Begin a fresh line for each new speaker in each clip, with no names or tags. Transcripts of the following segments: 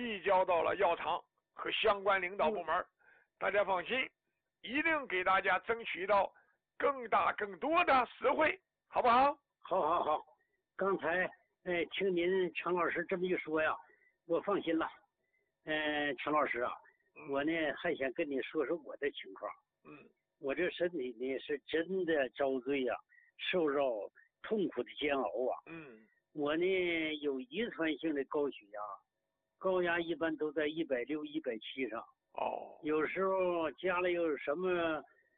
递交到了药厂和相关领导部门。大家放心，一定给大家争取到更大更多的实惠，好不好？
好。刚才听您常老师这么一说呀，我放心了。常老师啊，我呢还想跟你说说我的情况。我这身体呢是真的遭罪呀，受到痛苦的煎熬啊。我呢有遗传性的高血压，高压一般都在160、170上。有时候家里有什么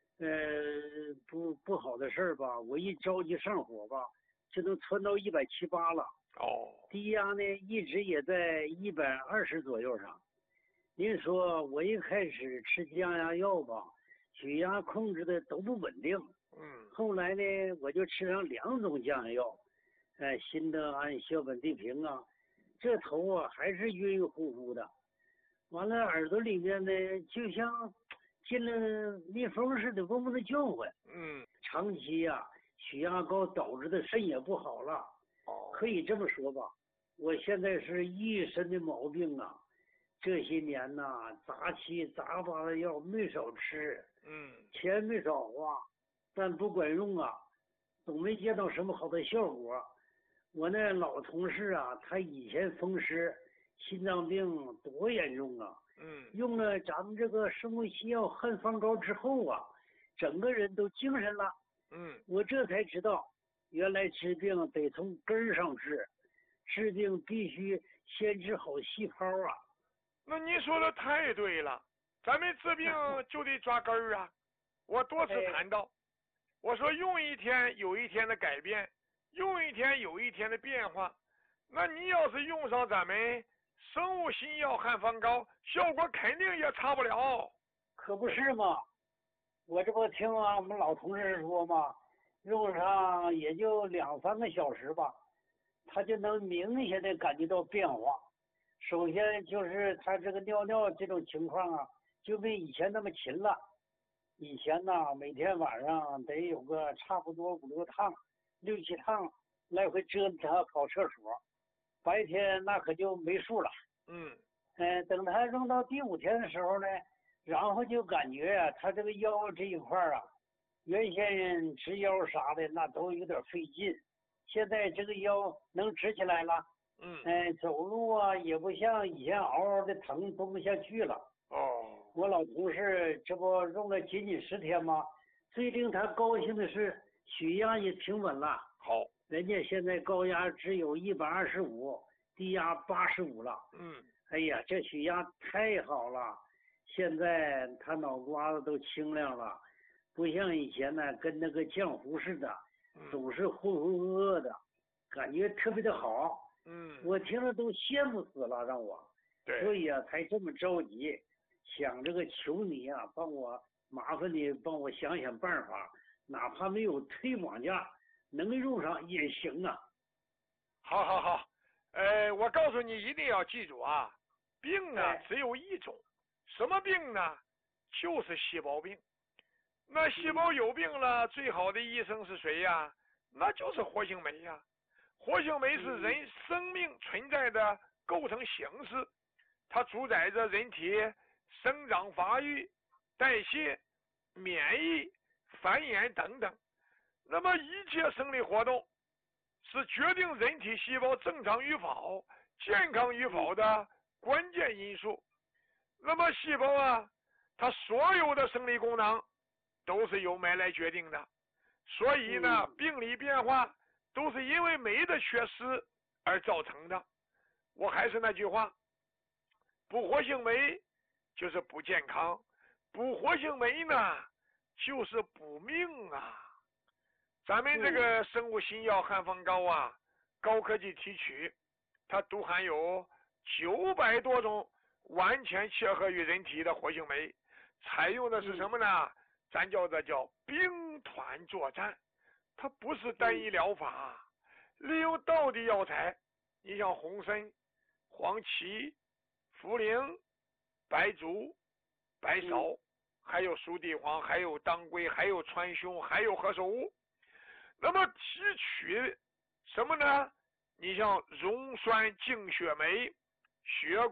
不好的事儿吧，我一着急上火吧，就能窜到170、180了。低压呢一直也在120左右上。您说我一开始吃降压药吧，血压控制的都不稳定。后来呢我就吃上2种降压药，辛德安、硝苯地平啊，这头啊还是晕晕乎乎的。完了耳朵里面呢就像进了蜜蜂似的嗡嗡的叫唤。长期啊血压高导致的肾也不好了。可以这么说吧，我现在是一身的毛病啊。这些年呐，杂七杂八的药没少吃，钱没少花，但不管用啊，总没见到什么好的效果。我那老同事啊，他以前风湿心脏病多严重啊。用了咱们这个生物西药汉方膏之后啊，整个人都精神了。我这才知道，原来治病得从根儿上治，治病必须先治好细胞啊。
那你说的太对了，咱们治病就得抓根儿啊。我多次谈到，我说用一天有一天的改变，用一天有一天的变化。那你要是用上咱们生物新药汉方膏，效果肯定也差不了。
可不是嘛，我这不听我们老同事说嘛，用上也就2、3个小时吧，他就能明显的感觉到变化。首先就是他这个尿这种情况啊，就没以前那么勤了。以前呢，每天晚上得有个差不多5、6趟、6、7趟来回折腾他跑厕所，白天那可就没数了。等他用到第5天的时候呢，然后就感觉啊，他这个腰这一块啊，原先直腰啥的那都有点费劲，现在这个腰能直起来了。走路啊也不像以前嗷嗷的疼，动不下去了。我老同事这不用了仅10天吗？最令他高兴的是血压也平稳了。人家现在高压只有125，低压85了。哎呀，这血压太好了！现在他脑瓜子都清亮了，不像以前呢，跟那个浆糊似的，总是浑浑噩噩的，感觉特别的好。我听了都羡慕死了，让我。所以啊，才这么着急，想这个求你啊，麻烦你帮我想想办法，哪怕没有推广价，能用上也行啊。
好，我告诉你，一定要记住啊，病呢只有一种，什么病呢？就是细胞病。那细胞有病了，最好的医生是谁呀？那就是活性酶呀。活性酶是人生命存在的构成形式，它主宰着人体生长发育、代谢、免疫、繁衍等等。那么一切生理活动是决定人体细胞正常与否、健康与否的关键因素。那么细胞啊，它所有的生理功能都是由酶来决定的，所以呢，病理变化都是因为酶的缺失而造成的。我还是那句话，不活性酶就是不健康，不活性酶呢就是补命啊。咱们这个生物新药汉方膏啊，高科技提取，它都含有900多种完全切合于人体的活性酶，采用的是什么呢？咱叫兵团作战，它不是单一疗法，利用道地药材，你像红参、黄芪、茯苓、白术、白芍，还有熟地黄，还有当归，还有川芎，还有何首乌。那么提取什么呢？你像溶酸净血酶、血